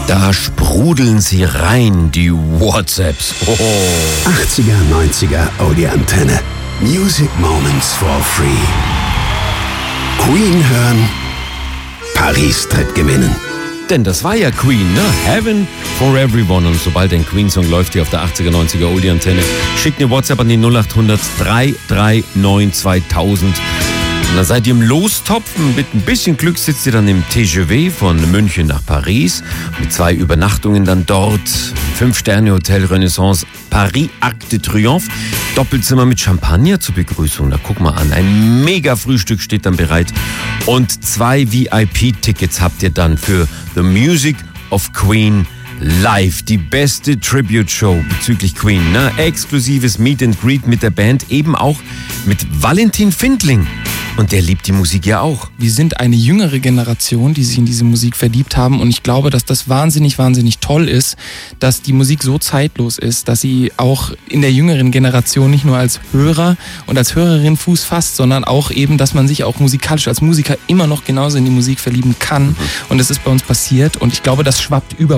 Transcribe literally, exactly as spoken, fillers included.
Da sprudeln sie rein, die WhatsApps. Oh. achtziger, neunziger Audi-Antenne. Music Moments for Free. Queen hören, Paris tritt gewinnen. Denn das war ja Queen, ne? Heaven for Everyone. Und sobald ein Queen-Song läuft hier auf der achtziger, neunziger Audi-Antenne, schickt eine WhatsApp an die null acht hundert, drei drei neun, zweitausend. Und dann seid ihr im Lostopf. Mit ein bisschen Glück sitzt ihr dann im T G V von München nach Paris. Mit zwei Übernachtungen dann dort. Fünf-Sterne-Hotel Renaissance Paris Arc de Triomphe. Doppelzimmer mit Champagner zur Begrüßung. Da guck mal an. Ein Mega-Frühstück steht dann bereit. Und zwei V I P-Tickets habt ihr dann für The Music of Queen live. Die beste Tribute-Show bezüglich Queen. Ne? Exklusives Meet and Greet mit der Band. Eben auch mit Valentin Findling. Und der liebt die Musik ja auch. Wir sind eine jüngere Generation, die sich in diese Musik verliebt haben. Und ich glaube, dass das wahnsinnig, wahnsinnig toll ist, dass die Musik so zeitlos ist, dass sie auch in der jüngeren Generation nicht nur als Hörer und als Hörerin Fuß fasst, sondern auch eben, dass man sich auch musikalisch als Musiker immer noch genauso in die Musik verlieben kann. Und das ist bei uns passiert. Und ich glaube, das schwappt über